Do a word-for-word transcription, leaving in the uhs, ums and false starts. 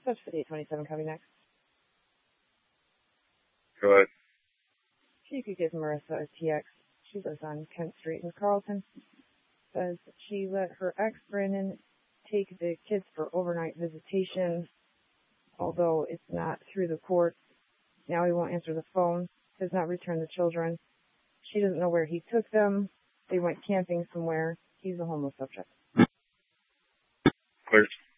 Subject eight twenty-seven coming next. Go ahead. If you could give Marissa a T X. She lives on Kent Street in Carlton. Says she let her ex, Brandon, take the kids for overnight visitation, although it's not through the court. Now he won't answer the phone, has not returned the children. She doesn't know where he took them. They went camping somewhere. He's a homeless subject. Clear.